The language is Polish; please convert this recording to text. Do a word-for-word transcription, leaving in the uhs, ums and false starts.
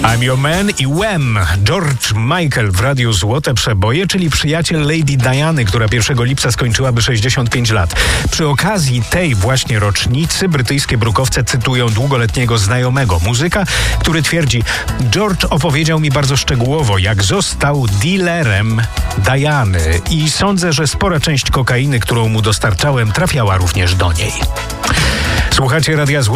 I'm Your Man i Wham! George Michael w Radiu Złote Przeboje, czyli przyjaciel Lady Diany, która pierwszego lipca skończyłaby sześćdziesiąt pięć lat. Przy okazji tej właśnie rocznicy brytyjskie brukowce cytują długoletniego znajomego muzyka, który twierdzi: George opowiedział mi bardzo szczegółowo, jak został dealerem Diany i sądzę, że spora część kokainy, którą mu dostarczałem, trafiała również do niej. Słuchacie Radia Złote